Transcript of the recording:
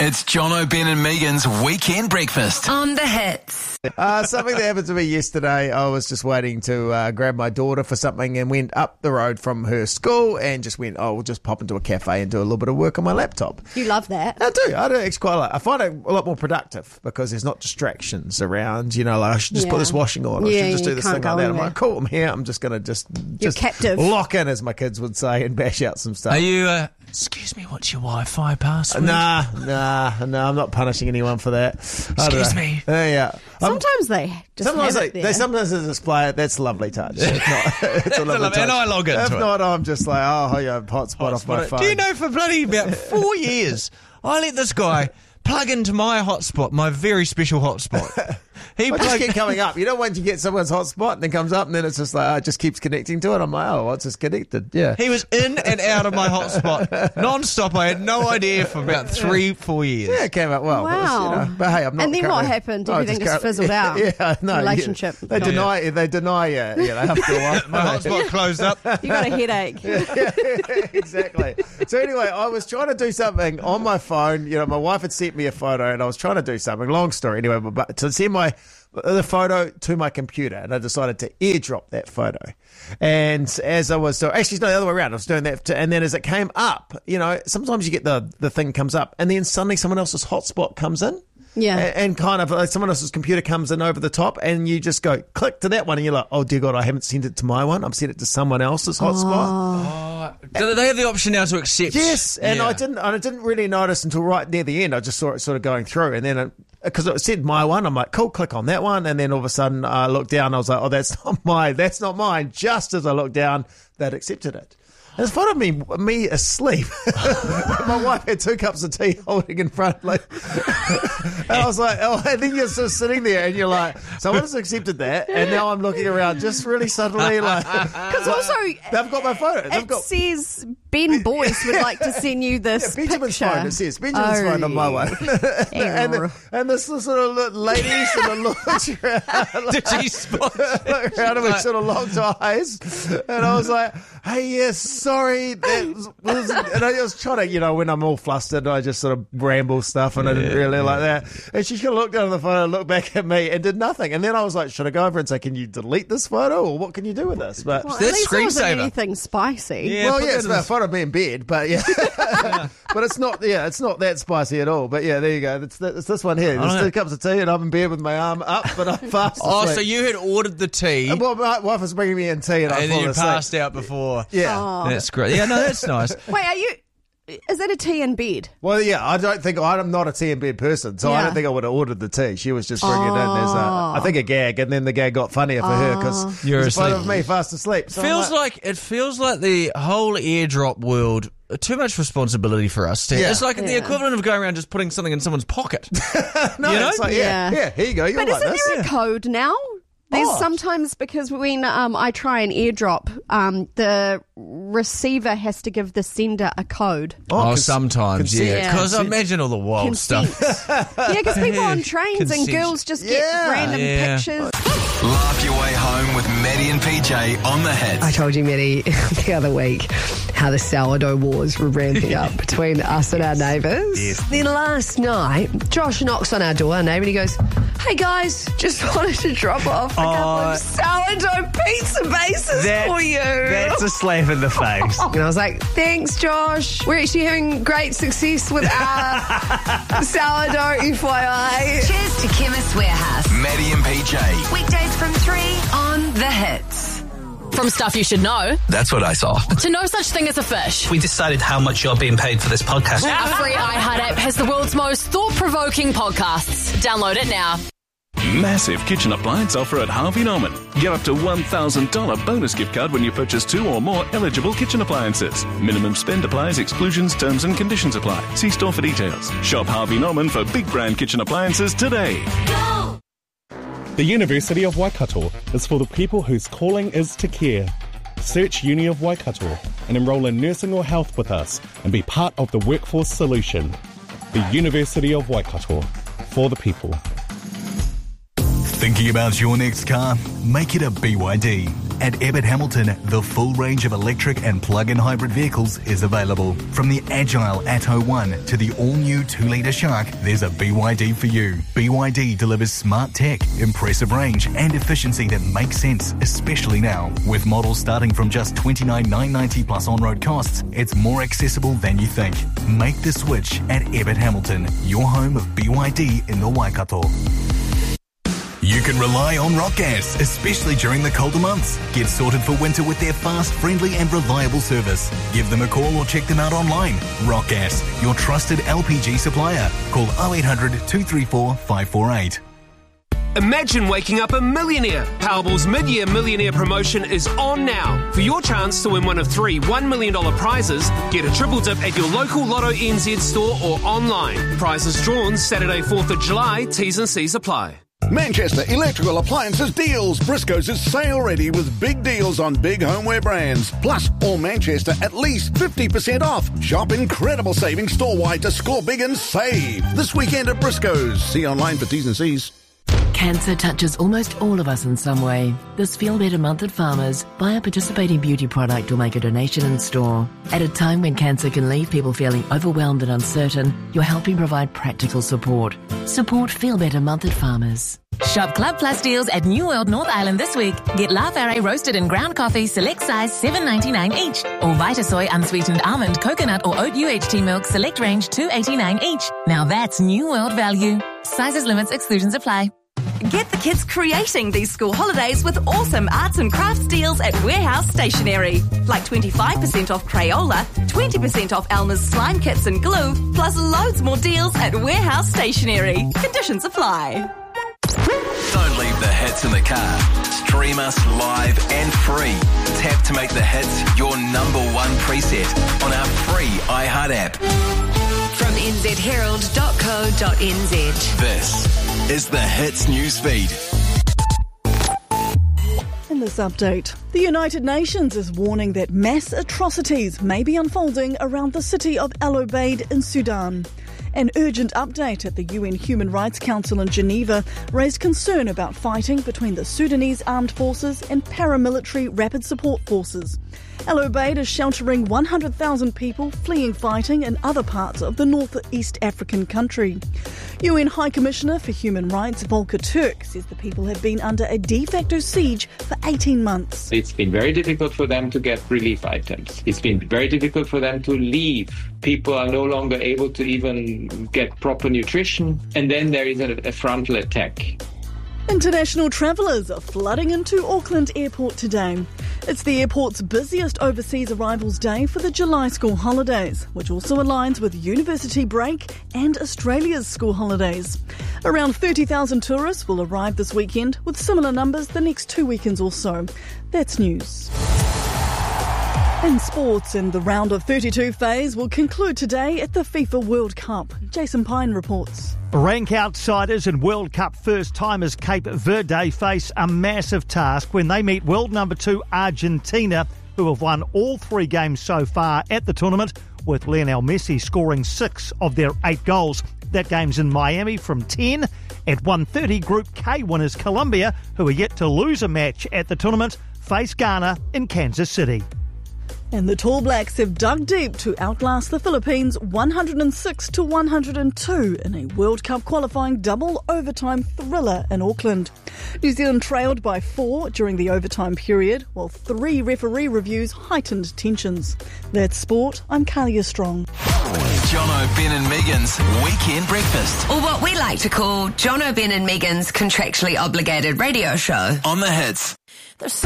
It's Jono, Ben and Megan's Weekend Breakfast. On the Hits. Something that happened to me yesterday, I was just waiting to grab my daughter for something and went up the road from her school and just went, we'll just pop into a cafe and do a little bit of work on my laptop. You love that. I do actually quite like. I find it a lot more productive because there's not distractions around, like I should just put this washing on, I should just do this thing like that. I'm like, cool, I'm here, I'm just going to just captive. Lock in, as my kids would say, and bash out some stuff. Are you, excuse me, what's your Wi-Fi password? Nah, I'm not punishing anyone for that. Excuse me. Yeah. Sometimes they just sometimes have it there. sometimes they display it. That's a lovely touch. It's a lovely touch. And I log into it. If not, I'm just like, hotspot off my phone. Do you know, for bloody about 4 years, I let this guy plug into my hotspot, my very special hotspot. I just keep coming up. Once you get someone's hotspot and it comes up and then it's just like, it just keeps connecting to it. I'm like, it's just connected. Yeah. He was in and out of my hotspot non-stop. I had no idea for about 3-4 years. Yeah, it came out well. Wow. But hey, I'm not. And then what happened? Everything just fizzled out. Yeah, no. Relationship. They deny you. They after a while. My hotspot closed up. You got a headache. Exactly. So anyway, I was trying to do something on my phone. My wife had sent me a photo and I was trying to do something. Long story anyway, but to send the photo to my computer, and I decided to airdrop that photo. And as I was, actually, no, the other way around. I was doing that, and then as it came up, sometimes you get the thing comes up, and then suddenly someone else's hotspot comes in. Yeah. And kind of like someone else's computer comes in over the top, and you just go click to that one, and you're like, oh dear God, I haven't sent it to my one. I've sent it to someone else's hotspot. Do they have the option now to accept? Yes, and I didn't really notice until right near the end. I just saw it sort of going through, and then because it said my one, I'm like, cool, click on that one, and then all of a sudden I looked down, I was like, that's not mine. Just as I looked down, they'd accepted it. And it's fun of me asleep. My wife had 2 cups of tea holding in front of me. And I was like, and then you're just sitting there and you're like, someone has accepted that. And now I'm looking around just really subtly Because also, they've got my photo. It says Ben Boyce would like to send you this Benjamin's picture. phone, it says. Benjamin's phone on my one. and this sort of lady sort of looked around. Did she spot? Looked around and we sort of locked eyes. And I was like, hey, yes, sorry. And I was trying to, when I'm all flustered, I just sort of ramble stuff and I didn't really like that. And she kind of looked down at the photo and looked back at me and did nothing. And then I was like, should I go over and say, can you delete this photo or what can you do with this? But at least it wasn't anything spicy. Yeah, it's about a photo of me in bed, but but it's not that spicy at all. But yeah, there you go. It's this one here. There's 2 cups of tea and I'm in bed with my arm up, but I'm fast asleep. So you had ordered the tea. Well, my wife was bringing me in tea and I then you passed out before. Yeah. Oh. That's great. Yeah, no, that's nice. Wait, is that a tea in bed? Well, yeah, I'm not a tea in bed person, so I don't think I would have ordered the tea. She was just bringing it in as I think a gag, and then the gag got funnier for her because you're it's fun asleep. of me fast asleep. So it feels like the whole airdrop world. Too much responsibility for us. It's like the equivalent of going around just putting something in someone's pocket. It's like, here you go. You'll but like isn't this. there a code now? There's sometimes, because when I try and airdrop, the receiver has to give the sender a code. Sometimes, consent. Because I imagine all the wild Consent. stuff. Yeah, because people on trains and girls just get random pictures. Laugh your way home with Maddie and PJ on the Hits. I told you, Maddie, the other week how the sourdough wars were ramping up between us and our neighbours. Yes. Then last night, Josh knocks on our door, our neighbour, and he goes, hey guys, just wanted to drop off a couple of sourdough pizza bases for you. That's a slap in the face. And I was like, thanks, Josh. We're actually having great success with our sourdough, FYI. Cheers to Chemist Warehouse. Maddie and PJ. Weekdays from 3 on the Hits. From stuff you should know, That's what I saw. to no such thing as a fish. We decided how much you're being paid for this podcast. Our free iHeart app has the world's most thought-provoking podcasts. Download it now. Massive kitchen appliance offer at Harvey Norman. Get up to $1,000 bonus gift card when you purchase 2 or more eligible kitchen appliances. Minimum spend applies, exclusions, terms and conditions apply. See store for details. Shop Harvey Norman for big brand kitchen appliances today. Go! The University of Waikato is for the people whose calling is to care. Search Uni of Waikato and enrol in nursing or health with us and be part of the workforce solution. The University of Waikato, for the people. Thinking about your next car? Make it a BYD. At Abbott Hamilton, the full range of electric and plug-in hybrid vehicles is available. From the agile Atto 1 to the all-new 2-litre Shark, there's a BYD for you. BYD delivers smart tech, impressive range and efficiency that makes sense, especially now. With models starting from just $29,990 plus on-road costs, it's more accessible than you think. Make the switch at Abbott Hamilton, your home of BYD in the Waikato. You can rely on Rock Gas, especially during the colder months. Get sorted for winter with their fast, friendly and reliable service. Give them a call or check them out online. Rock Gas, your trusted LPG supplier. Call 0800 234 548. Imagine waking up a millionaire. Powerball's mid-year millionaire promotion is on now. For your chance to win one of 3 $1 million prizes, get a triple dip at your local Lotto NZ store or online. Prizes drawn Saturday 4th of July. T's and C's apply. Manchester Electrical Appliances deals. Briscoe's is sale ready with big deals on big homeware brands. Plus, all Manchester at least 50% off. Shop incredible savings store-wide to score big and save. This weekend at Briscoe's. See online for T's and C's. Cancer touches almost all of us in some way. This Feel Better Month at Farmers, buy a participating beauty product or make a donation in store. At a time when cancer can leave people feeling overwhelmed and uncertain, you're helping provide practical support. Support Feel Better Month at Farmers. Shop Club Plus deals at New World North Island this week. Get La Ferre roasted and ground coffee, select size, $7.99 each. Or Vitasoy unsweetened almond, coconut or oat UHT milk, select range, $2.89 each. Now that's New World value. Sizes, limits, exclusions apply. Get the kids creating these school holidays with awesome arts and crafts deals at Warehouse Stationery. Like 25% off Crayola, 20% off Elmer's slime kits and glue, plus loads more deals at Warehouse Stationery. Conditions apply. Don't leave the hits in the car. Stream us live and free. Tap to make the hits your #1 preset on our free iHeart app. From nzherald.co.nz. This is the Hits newsfeed. In this update, the United Nations is warning that mass atrocities may be unfolding around the city of Al Obeid in Sudan. An urgent update at the UN Human Rights Council in Geneva raised concern about fighting between the Sudanese armed forces and paramilitary rapid support forces. Al Obeid is sheltering 100,000 people fleeing fighting in other parts of the northeast African country. UN High Commissioner for Human Rights Volker Turk says the people have been under a de facto siege for 18 months. It's been very difficult for them to get relief items. It's been very difficult for them to leave. People are no longer able to even get proper nutrition. And then there is a frontal attack. International travellers are flooding into Auckland Airport today. It's the airport's busiest overseas arrivals day for the July school holidays, which also aligns with university break and Australia's school holidays. Around 30,000 tourists will arrive this weekend, with similar numbers the next 2 weekends or so. That's news. In sports, and the round of 32 phase will conclude today at the FIFA World Cup. Jason Pine reports. Rank outsiders and World Cup first-timers Cape Verde face a massive task when they meet world number 2 Argentina, who have won all 3 games so far at the tournament, with Lionel Messi scoring 6 of their 8 goals. That game's in Miami from 10. At 1:30, Group K winners Colombia, who are yet to lose a match at the tournament, face Ghana in Kansas City. And the Tall Blacks have dug deep to outlast the Philippines 106-102 in a World Cup qualifying double overtime thriller in Auckland. New Zealand trailed by 4 during the overtime period, while 3 referee reviews heightened tensions. That's sport. I'm Kalia Strong. Jono, Ben and Megan's Weekend Breakfast. Or what we like to call Jono, Ben and Megan's contractually obligated radio show. On the Hits.